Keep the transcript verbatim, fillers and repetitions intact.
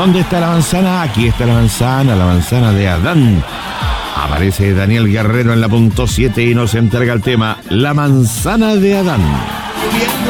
¿Dónde está la manzana? Aquí está la manzana, la manzana de Adán. Aparece Daniel Guerrero en la punto siete y nos entrega el tema La manzana de Adán.